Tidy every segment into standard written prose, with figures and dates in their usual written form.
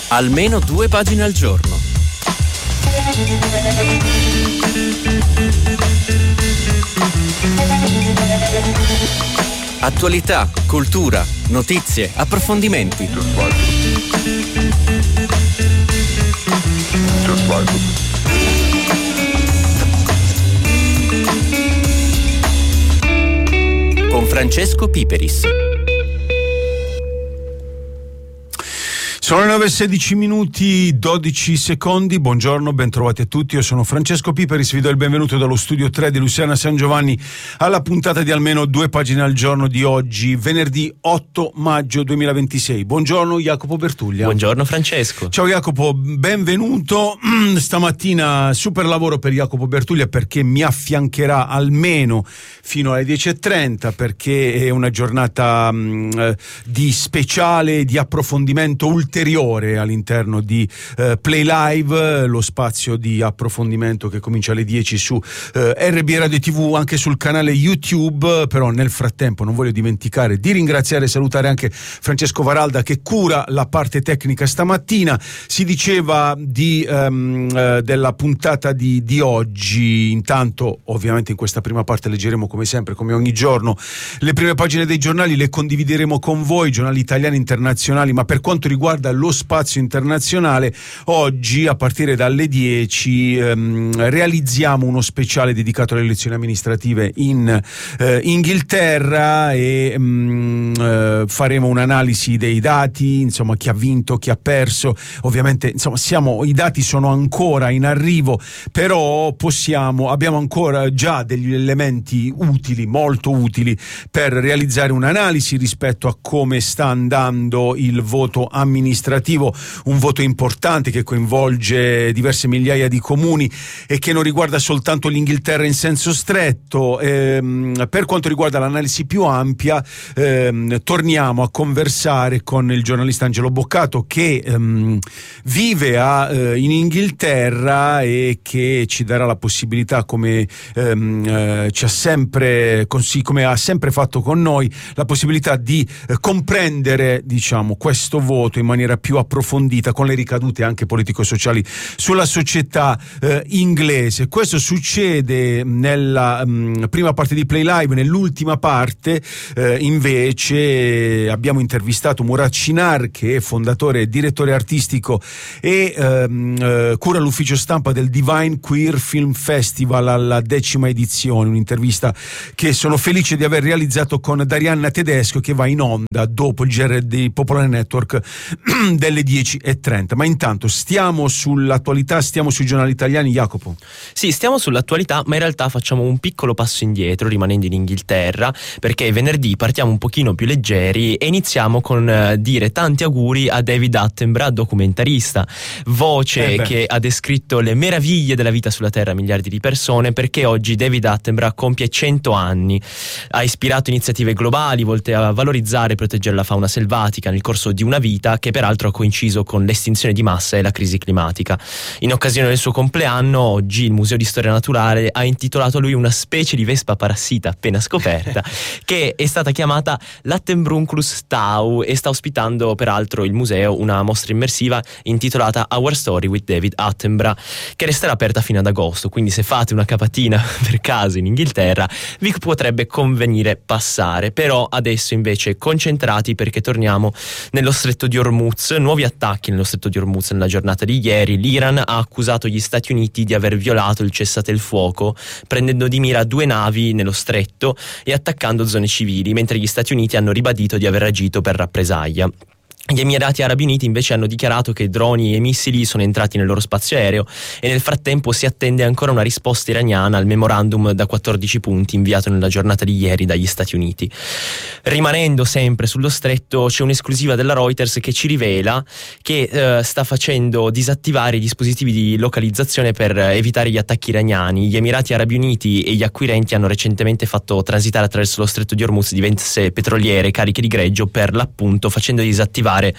Almeno 2 pagine al giorno. Attualità, cultura, notizie, approfondimenti. Con Francesco Piperis. Sono le 9:16 12 secondi. Buongiorno, bentrovati a tutti. Io sono Francesco Piperis, vi do il benvenuto dallo studio 3 di Luciana San Giovanni alla puntata di almeno 2 pagine al giorno di oggi, venerdì 8 maggio 2026. Buongiorno Jacopo Bertuglia. Buongiorno Francesco. Ciao Jacopo, benvenuto. Stamattina super lavoro per Jacopo Bertuglia perché mi affiancherà almeno fino alle 10:30 perché è una giornata di speciale, di approfondimento ulteriore all'interno di Play Live, lo spazio di approfondimento che comincia alle 10 su RB Radio TV, anche sul canale YouTube. Però nel frattempo non voglio dimenticare di ringraziare e salutare anche Francesco Varalda che cura la parte tecnica stamattina. Si diceva della puntata di oggi. Intanto ovviamente in questa prima parte leggeremo come sempre, come ogni giorno, le prime pagine dei giornali, le condivideremo con voi, giornali italiani e internazionali, ma per quanto riguarda lo spazio internazionale, oggi a partire dalle 10 realizziamo uno speciale dedicato alle elezioni amministrative in Inghilterra e faremo un'analisi dei dati, insomma chi ha vinto, chi ha perso. Ovviamente insomma i dati sono ancora in arrivo, però abbiamo ancora già degli elementi utili, molto utili, per realizzare un'analisi rispetto a come sta andando il voto amministrativo, un voto importante che coinvolge diverse migliaia di comuni e che non riguarda soltanto l'Inghilterra in senso stretto. Per quanto riguarda l'analisi più ampia, torniamo a conversare con il giornalista Angelo Boccato che vive in Inghilterra e che ci darà la possibilità, come ha sempre fatto con noi, la possibilità di comprendere, diciamo, questo voto in maniera più approfondita, con le ricadute anche politico-sociali sulla società inglese. Questo succede nella prima parte di Play Live. Nell'ultima parte invece abbiamo intervistato Murat Çınar, che è fondatore e direttore artistico e cura l'ufficio stampa del Divine Queer Film Festival alla 10ª edizione, un'intervista che sono felice di aver realizzato con Darianna Tedesco, che va in onda dopo il GR di Popolare Network delle 10:30. Ma intanto stiamo sull'attualità, stiamo sui giornali italiani, Jacopo. Sì, stiamo sull'attualità, ma in realtà facciamo un piccolo passo indietro rimanendo in Inghilterra, perché venerdì partiamo un pochino più leggeri e iniziamo con dire tanti auguri a David Attenborough, documentarista, voce che ha descritto le meraviglie della vita sulla Terra a miliardi di persone, perché oggi David Attenborough compie 100 anni. Ha ispirato iniziative globali volte a valorizzare e proteggere la fauna selvatica nel corso di una vita che peraltro ha coinciso con l'estinzione di massa e la crisi climatica. In occasione del suo compleanno, oggi il Museo di Storia Naturale ha intitolato a lui una specie di vespa parassita appena scoperta che è stata chiamata l'Attenbrunculus tau e sta ospitando peraltro il museo una mostra immersiva intitolata Our Story with David Attenborough, che resterà aperta fino ad agosto, quindi se fate una capatina per caso in Inghilterra vi potrebbe convenire passare. Però adesso invece concentrati, perché torniamo nello stretto di Hormuz. Nuovi attacchi nello stretto di Hormuz nella giornata di ieri. L'Iran ha accusato gli Stati Uniti di aver violato il cessate il fuoco, prendendo di mira 2 navi nello stretto e attaccando zone civili, mentre gli Stati Uniti hanno ribadito di aver agito per rappresaglia. Gli Emirati Arabi Uniti invece hanno dichiarato che droni e missili sono entrati nel loro spazio aereo e nel frattempo si attende ancora una risposta iraniana al memorandum da 14 punti inviato nella giornata di ieri dagli Stati Uniti. Rimanendo sempre sullo stretto, c'è un'esclusiva della Reuters che ci rivela che sta facendo disattivare i dispositivi di localizzazione per evitare gli attacchi iraniani. Gli Emirati Arabi Uniti e gli acquirenti hanno recentemente fatto transitare attraverso lo stretto di Hormuz diverse petroliere cariche di greggio, per l'appunto facendo disattivare utilizzare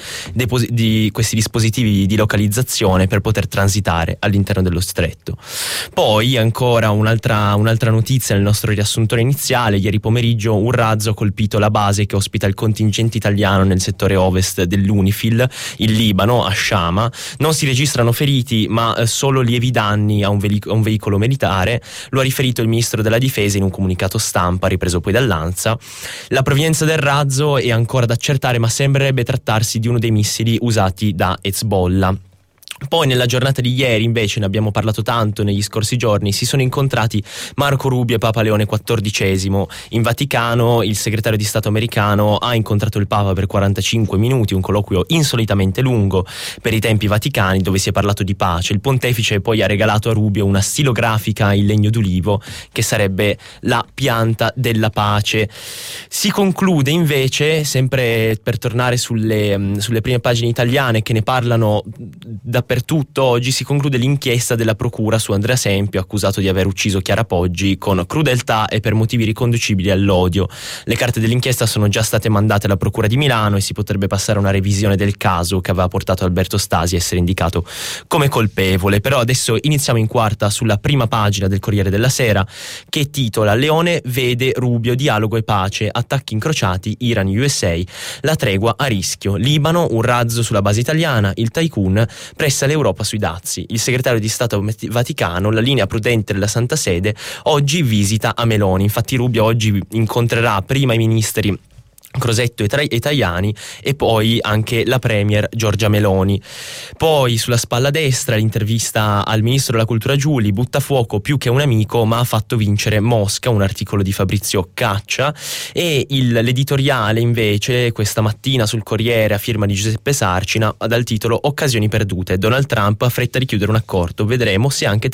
di questi dispositivi di localizzazione per poter transitare all'interno dello stretto. Poi ancora un'altra notizia nel nostro riassuntore iniziale: ieri pomeriggio un razzo ha colpito la base che ospita il contingente italiano nel settore ovest dell'UNIFIL, il Libano, a Shama. Non si registrano feriti, ma solo lievi danni a un veicolo militare. Lo ha riferito il ministro della difesa in un comunicato stampa ripreso poi dall'ANSA. La provenienza del razzo è ancora da accertare, ma sembrerebbe trattarsi di uno dei missili usati da Hezbollah. Poi nella giornata di ieri, invece, ne abbiamo parlato tanto negli scorsi giorni, si sono incontrati Marco Rubio e Papa Leone XIV in Vaticano. Il segretario di Stato americano ha incontrato il Papa per 45 minuti, un colloquio insolitamente lungo per i tempi vaticani, dove si è parlato di pace. Il pontefice poi ha regalato a Rubio una stilografica in legno d'ulivo che sarebbe la pianta della pace. Si conclude invece, sempre per tornare sulle prime pagine italiane che ne parlano dappertutto oggi, si conclude l'inchiesta della procura su Andrea Sempio, accusato di aver ucciso Chiara Poggi con crudeltà e per motivi riconducibili all'odio. Le carte dell'inchiesta sono già state mandate alla procura di Milano e si potrebbe passare a una revisione del caso che aveva portato Alberto Stasi a essere indicato come colpevole. Però adesso iniziamo in quarta sulla prima pagina del Corriere della Sera, che titola: Leone vede Rubio, dialogo e pace, attacchi incrociati, Iran-USA, la tregua a rischio. Libano, un razzo sulla base italiana, il tycoon pressa l'Europa sui dazi. Il segretario di Stato Vaticano, la linea prudente della Santa Sede, oggi visita a Meloni. Infatti Rubio oggi incontrerà prima i ministri Crosetto e Tajani e poi anche la premier Giorgia Meloni. Poi sulla spalla destra l'intervista al ministro della cultura Giuli: butta fuoco più che un amico ma ha fatto vincere Mosca, un articolo di Fabrizio Caccia. E l'editoriale invece questa mattina sul Corriere a firma di Giuseppe Sarcina dal titolo Occasioni perdute, Donald Trump ha fretta di chiudere un accordo, vedremo se anche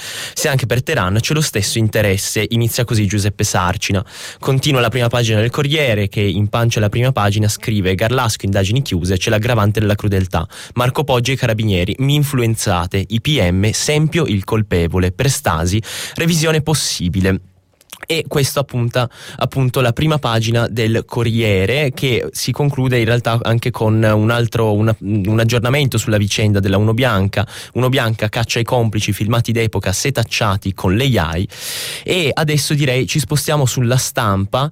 per Teheran c'è lo stesso interesse. Inizia così Giuseppe Sarcina. Continua la prima pagina del Corriere, che in pancia la prima pagina scrive: Garlasco, indagini chiuse, c'è l'aggravante della crudeltà, Marco Poggi e carabinieri, mi influenzate, i PM, Sempio il colpevole, per Stasi, revisione possibile. E questo appunto la prima pagina del Corriere, che si conclude in realtà anche con un aggiornamento sulla vicenda della Uno Bianca caccia i complici, filmati d'epoca setacciati con l'AI. E adesso direi ci spostiamo sulla stampa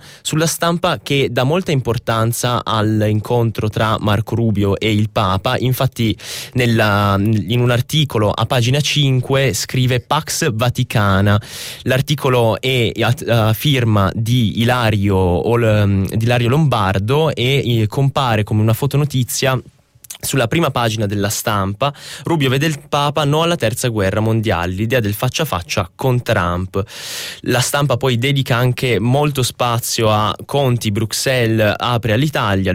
che dà molta importanza all'incontro tra Marco Rubio e il Papa. Infatti in un articolo a pagina 5 scrive Pax Vaticana. L'articolo è firma di Ilario Lombardo e compare come una fotonotizia sulla prima pagina della Stampa. Rubio vede il Papa, no alla terza guerra mondiale, l'idea del faccia a faccia con Trump. La Stampa poi dedica anche molto spazio a Conti, Bruxelles apre all'Italia,